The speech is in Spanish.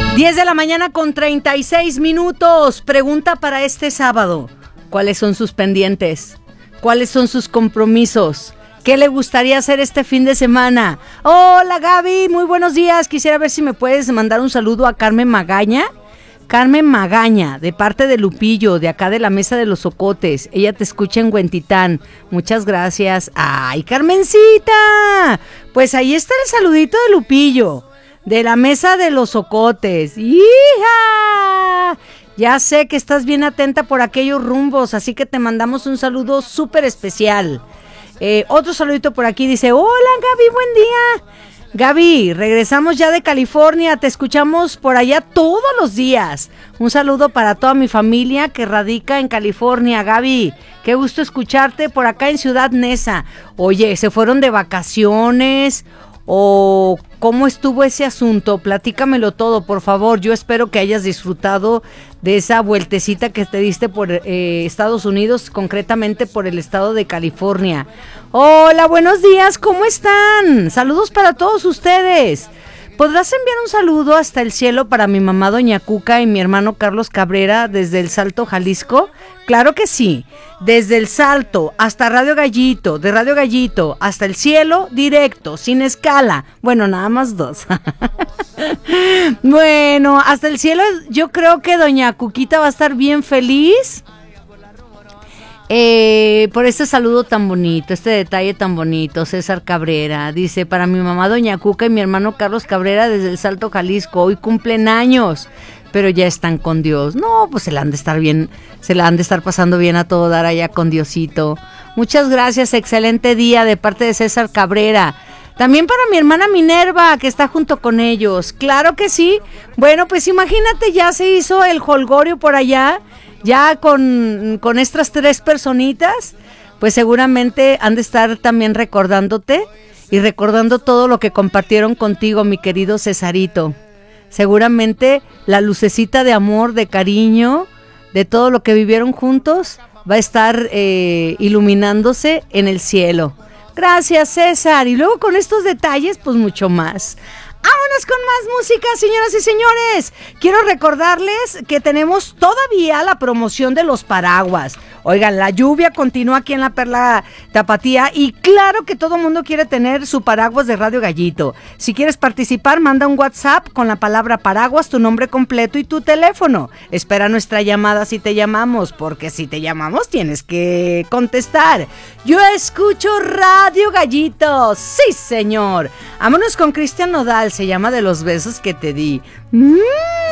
10 de la mañana con 36 minutos. Pregunta para este sábado. ¿Cuáles son sus pendientes? ¿Cuáles son sus compromisos? ¿Qué le gustaría hacer este fin de semana? Hola Gaby, muy buenos días. Quisiera ver si me puedes mandar un saludo a Carmen Magaña. Carmen Magaña, de parte de Lupillo, de acá de la Mesa de los Ocotes. Ella te escucha en Huentitán. Muchas gracias. ¡Ay, Carmencita! Pues ahí está el saludito de Lupillo, de la Mesa de los Ocotes. ¡Hija! Ya sé que estás bien atenta por aquellos rumbos, así que te mandamos un saludo súper especial. Otro saludito por aquí, dice, hola Gaby, buen día. Gaby, regresamos ya de California, te escuchamos por allá todos los días. Un saludo para toda mi familia que radica en California, Gaby. Qué gusto escucharte por acá en Ciudad Neza. Oye, ¿se fueron de vacaciones? ¿O cómo estuvo ese asunto? Platícamelo todo, por favor. Yo espero que hayas disfrutado de esa vueltecita que te diste por Estados Unidos, concretamente por el estado de California. Hola, buenos días, ¿cómo están? Saludos para todos ustedes. ¿Podrás enviar un saludo hasta el cielo para mi mamá Doña Cuca y mi hermano Carlos Cabrera desde El Salto, Jalisco? Claro que sí, desde El Salto hasta Radio Gallito, de Radio Gallito hasta el cielo, directo, sin escala. Bueno, nada más 2. Bueno, hasta el cielo yo creo que Doña Cuquita va a estar bien feliz. Por este saludo tan bonito, este detalle tan bonito. César Cabrera dice, para mi mamá Doña Cuca y mi hermano Carlos Cabrera desde El Salto, Jalisco, hoy cumplen años, pero ya están con Dios. No, pues se la han de estar bien, se la han de estar pasando bien a todo dar allá con Diosito. Muchas gracias, excelente día de parte de César Cabrera. También para mi hermana Minerva, que está junto con ellos. Claro que sí. Bueno, pues imagínate, ya se hizo el jolgorio por allá. Ya con estas 3 personitas, pues seguramente han de estar también recordándote y recordando todo lo que compartieron contigo, mi querido Cesarito. Seguramente la lucecita de amor, de cariño, de todo lo que vivieron juntos, va a estar iluminándose en el cielo. Gracias, César. Y luego con estos detalles, pues mucho más. ¡Vámonos con más música, señoras y señores! Quiero recordarles que tenemos todavía la promoción de los paraguas. Oigan, la lluvia continúa aquí en la Perla Tapatía y claro que todo mundo quiere tener su paraguas de Radio Gallito. Si quieres participar, manda un WhatsApp con la palabra paraguas, tu nombre completo y tu teléfono. Espera nuestra llamada si te llamamos, porque si te llamamos tienes que contestar. Yo escucho Radio Gallito, sí señor. Vámonos con Cristian Nodal, se llama De los besos que te di.